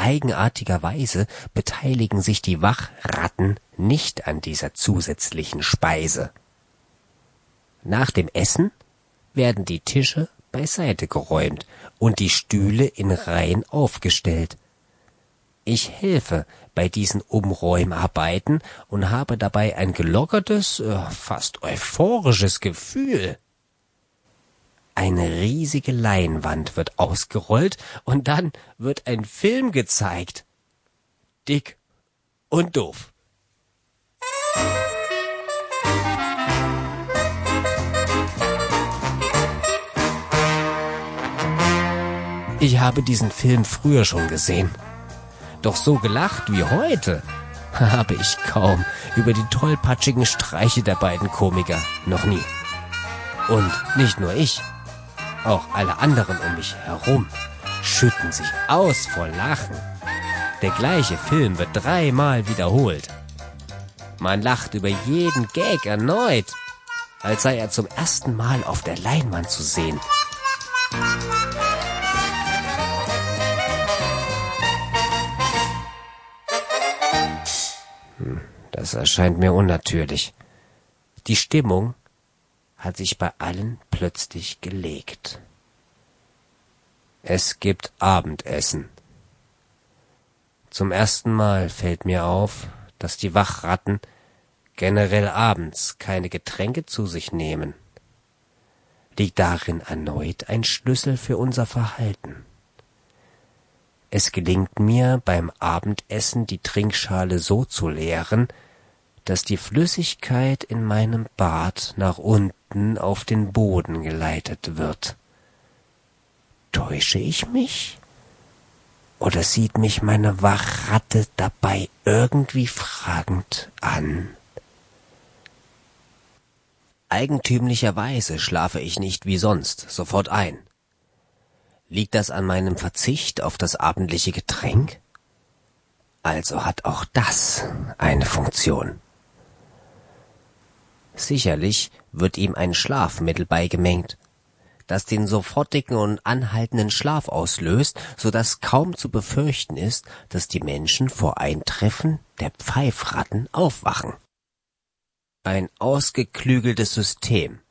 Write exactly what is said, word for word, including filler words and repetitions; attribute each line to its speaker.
Speaker 1: eigenartiger Weise beteiligen sich die Wachratten nicht an dieser zusätzlichen Speise. Nach dem Essen werden die Tische beiseite geräumt und die Stühle in Reihen aufgestellt. Ich helfe bei diesen Umräumarbeiten und habe dabei ein gelockertes, fast euphorisches Gefühl. Eine riesige Leinwand wird ausgerollt und dann wird ein Film gezeigt. Dick und doof. Ich habe diesen Film früher schon gesehen. Doch so gelacht wie heute habe ich kaum über die tollpatschigen Streiche der beiden Komiker, noch nie. Und nicht nur ich, auch alle anderen um mich herum schütten sich aus vor Lachen. Der gleiche Film wird dreimal wiederholt. Man lacht über jeden Gag erneut, als sei er zum ersten Mal auf der Leinwand zu sehen. Das erscheint mir unnatürlich. Die Stimmung hat sich bei allen plötzlich gelegt. Es gibt Abendessen. Zum ersten Mal fällt mir auf, dass die Wachratten generell abends keine Getränke zu sich nehmen. Liegt darin erneut ein Schlüssel für unser Verhalten? Es gelingt mir beim Abendessen, die Trinkschale so zu leeren, dass die Flüssigkeit in meinem Bart nach unten auf den Boden geleitet wird. Täusche ich mich? Oder sieht mich meine Wachratte dabei irgendwie fragend an? Eigentümlicherweise schlafe ich nicht wie sonst sofort ein. Liegt das an meinem Verzicht auf das abendliche Getränk? Also hat auch das eine Funktion. Sicherlich wird ihm ein Schlafmittel beigemengt, das den sofortigen und anhaltenden Schlaf auslöst, so dass kaum zu befürchten ist, dass die Menschen vor Eintreffen der Pfeifratten aufwachen. Ein ausgeklügeltes System,